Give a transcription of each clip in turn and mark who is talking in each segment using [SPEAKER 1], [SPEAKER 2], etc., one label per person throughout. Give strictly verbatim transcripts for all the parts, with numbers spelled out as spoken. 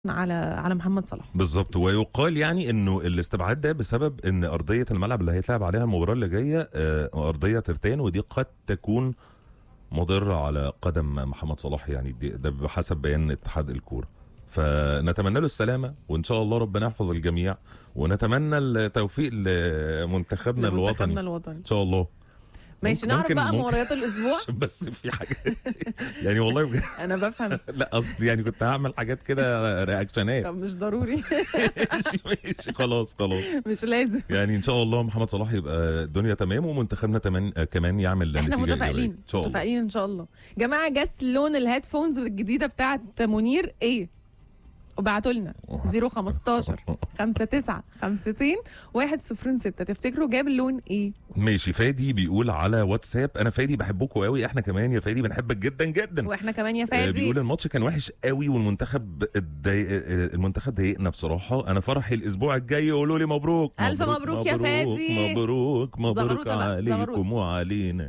[SPEAKER 1] على على محمد صلاح.
[SPEAKER 2] بالظبط. ويقال يعني انه الاستبعاد ده بسبب ان ارضيه الملعب اللي هيتلعب عليها المباراه اللي جايه آه، ارضيه ترتان، ودي قد تكون مضره على قدم محمد صلاح، يعني دي ده بحسب بيان اتحاد الكوره. فنتمنى له السلامه، وان شاء الله ربنا يحفظ الجميع، ونتمنى التوفيق لمنتخبنا الوطني
[SPEAKER 1] منتخبنا الوطني
[SPEAKER 2] ان شاء الله.
[SPEAKER 1] ماشي، نعرف بقى مباريات الاسبوع.
[SPEAKER 2] عشان بس في حاجه يعني والله بجد
[SPEAKER 1] انا بفهم.
[SPEAKER 2] لا قصدي يعني كنت هعمل حاجات كده رياكشنات.
[SPEAKER 1] طب مش ضروري.
[SPEAKER 2] ماشي ماشي خلاص خلاص
[SPEAKER 1] مش لازم.
[SPEAKER 2] يعني ان شاء الله محمد صلاح يبقى الدنيا تمام، ومنتخبنا تمام كمان يعمل
[SPEAKER 1] احنا
[SPEAKER 2] نتيجة
[SPEAKER 1] متفائلين
[SPEAKER 2] إيجابية. ان شاء الله
[SPEAKER 1] متفائلين ان شاء الله. جماعه، جس لون الهيدفونز الجديده بتاعت منير ايه؟ وبعتوا لنا صفر خمستاشر خمسة تسعة خمستين واحد صفر ستة. تفتكروا جاب اللون ايه؟
[SPEAKER 2] ماشي. فادي بيقول على واتساب: انا فادي بحبكم قوي. احنا كمان يا فادي بنحبك جدا جدا.
[SPEAKER 1] واحنا كمان يا
[SPEAKER 2] آه،
[SPEAKER 1] فادي.
[SPEAKER 2] بيقول الماتش كان وحش قوي والمنتخب اتضايق، المنتخب ضايقنا بصراحه. انا فرحي الاسبوع الجاي، قولوا لي مبروك.
[SPEAKER 1] ألف مبروك يا فادي.
[SPEAKER 2] مبروك مبروك
[SPEAKER 1] زغروطة بقى،
[SPEAKER 2] عليكم
[SPEAKER 1] زغروطة.
[SPEAKER 2] وعلينا.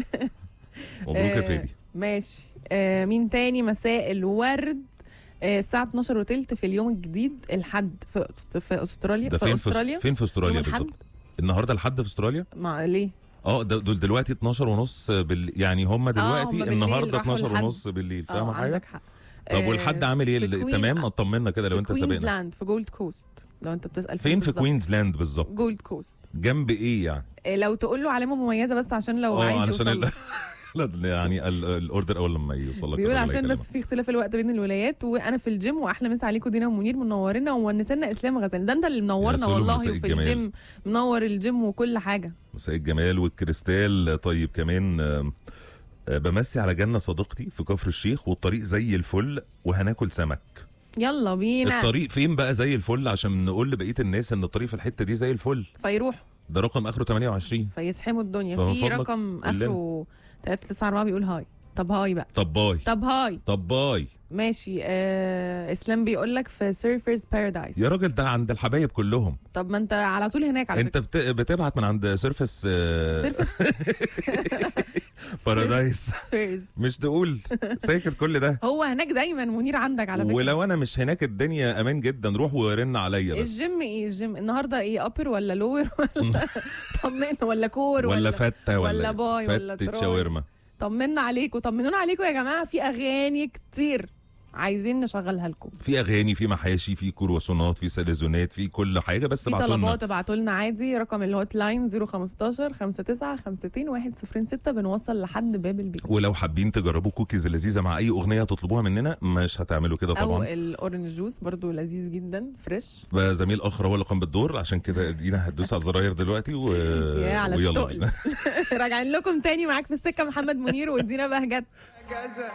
[SPEAKER 2] مبروك يا
[SPEAKER 1] آه،
[SPEAKER 2] فادي.
[SPEAKER 1] ماشي. آه مين تاني؟ مساء الورد. آه الساعة اتناشر وتلت في اليوم الجديد الحد في في استراليا.
[SPEAKER 2] ده
[SPEAKER 1] في
[SPEAKER 2] فين
[SPEAKER 1] استراليا
[SPEAKER 2] فين في استراليا
[SPEAKER 1] يوم الحد؟
[SPEAKER 2] بالظبط؟ النهارده الحد في استراليا.
[SPEAKER 1] ما ليه؟
[SPEAKER 2] اه ده- دول دلوقتي اتناشر ونص بال... يعني هم دلوقتي
[SPEAKER 1] هم بالليل
[SPEAKER 2] النهارده
[SPEAKER 1] راحوا
[SPEAKER 2] اتناشر
[SPEAKER 1] الحد.
[SPEAKER 2] ونص بالليل،
[SPEAKER 1] اه
[SPEAKER 2] فاهمه حاجه؟
[SPEAKER 1] عندك حق.
[SPEAKER 2] طب
[SPEAKER 1] آه،
[SPEAKER 2] والحد عامل ايه؟
[SPEAKER 1] في
[SPEAKER 2] ال-
[SPEAKER 1] كوين-
[SPEAKER 2] تمام، اطمنا كده لو
[SPEAKER 1] في
[SPEAKER 2] انت سابقنا.
[SPEAKER 1] كوينزلاند في جولد كوست، لو انت بتسأل
[SPEAKER 2] فين في
[SPEAKER 1] بالظبط.
[SPEAKER 2] كوينزلاند بالظبط؟
[SPEAKER 1] جولد كوست.
[SPEAKER 2] جنب ايه يعني؟
[SPEAKER 1] آه، لو تقول له علامة مميزة بس عشان لو
[SPEAKER 2] اه
[SPEAKER 1] عايز
[SPEAKER 2] علشان
[SPEAKER 1] يوصل.
[SPEAKER 2] ال... لا يعني ال- الاوردر اول لما يوصل لك
[SPEAKER 1] بيقول
[SPEAKER 2] الراجل
[SPEAKER 1] عشان
[SPEAKER 2] هيكلمك.
[SPEAKER 1] بس في اختلاف الوقت بين الولايات، وانا في الجيم، واحلى مسا عليكم دينا ومنير منورنا ومونسنا اسلام غزال. ده انت اللي
[SPEAKER 2] يا
[SPEAKER 1] منورنا
[SPEAKER 2] سلام،
[SPEAKER 1] والله.
[SPEAKER 2] مساء
[SPEAKER 1] وفي
[SPEAKER 2] الجمال.
[SPEAKER 1] الجيم منور الجيم وكل حاجه.
[SPEAKER 2] مساء الجمال والكريستال. طيب كمان آم، آه، بمسي على جنة صديقتي في كفر الشيخ، والطريق زي الفل وهناكل سمك.
[SPEAKER 1] يلا بينا.
[SPEAKER 2] الطريق فين بقى زي الفل عشان نقول لبقيه الناس ان الطريق في الحته دي زي الفل؟
[SPEAKER 1] فيروح
[SPEAKER 2] ده رقم اخره تمانية وعشرين.
[SPEAKER 1] فيزحموا الدنيا.
[SPEAKER 2] فمن
[SPEAKER 1] في
[SPEAKER 2] فضلك
[SPEAKER 1] رقم
[SPEAKER 2] قول لنا.
[SPEAKER 1] اخره تلاتة تسعة أربعة بيقول هاي. طب هاي بقى.
[SPEAKER 2] طب باي.
[SPEAKER 1] طب هاي.
[SPEAKER 2] طب باي.
[SPEAKER 1] ماشي. آه اسلام بيقول لك في سيرفرز بارادايس.
[SPEAKER 2] يا راجل ده عند الحبايب كلهم.
[SPEAKER 1] طب ما انت على طول هناك على
[SPEAKER 2] انت
[SPEAKER 1] فكره.
[SPEAKER 2] بت... بتبعت من عند سيرفس آه...
[SPEAKER 1] سيرفس
[SPEAKER 2] بارادايس.
[SPEAKER 1] سيرفرز.
[SPEAKER 2] مش تقول ساكت كل ده.
[SPEAKER 1] هو هناك دايما منير عندك على فكره.
[SPEAKER 2] ولو انا مش هناك الدنيا امان جدا، روح ورن عليا بس.
[SPEAKER 1] الجيم ايه؟ الجيم النهارده ايه؟ ابر ولا لور ولا طمنا، ولا كور
[SPEAKER 2] ولا
[SPEAKER 1] ولا
[SPEAKER 2] فته ولا
[SPEAKER 1] ولا باي ولا
[SPEAKER 2] فتة
[SPEAKER 1] تراي.
[SPEAKER 2] شاورما.
[SPEAKER 1] طمنا عليكم، طمنونا عليكم يا جماعه. في اغاني كتير عايزين نشغلها لكم.
[SPEAKER 2] في اغاني، في محاشي، في كرواسونات، في سلزونات، في كل حاجه، بس
[SPEAKER 1] في
[SPEAKER 2] ابعتوا لنا.
[SPEAKER 1] طلبات ابعتوا لنا عادي. رقم الهوت لاين صفر خمستاشر خمسة تسعة خمستين واحد صفر ستة. بنوصل لحد باب البيت.
[SPEAKER 2] ولو حابين تجربوا كوكيز اللذيذه مع اي اغنيه تطلبوها مننا، مش هتعملوا كده
[SPEAKER 1] او
[SPEAKER 2] طبعا.
[SPEAKER 1] الاورنج جوس برضو لذيذ جدا فريش.
[SPEAKER 2] بقى زميل اخر هو اللي قام بالدور، عشان كده دينا هتدوس على الزراير دلوقتي و...
[SPEAKER 1] يا على
[SPEAKER 2] ويلا
[SPEAKER 1] التقل.
[SPEAKER 2] بينا.
[SPEAKER 1] راجعين لكم تاني. معاك في السكه محمد منير ودينا بهجت.